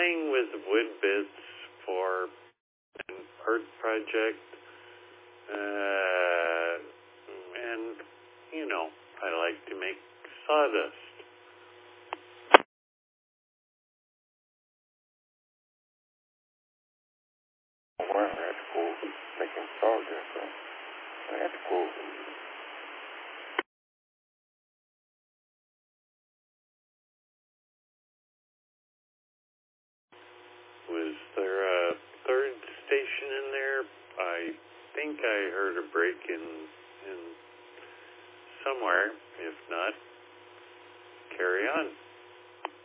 playing with wood bits for an art project. And, I like to make sawdust. Well, that's cool. Making sawdust. That's cool. Was there a third station in there? I think I heard a break in somewhere. If not,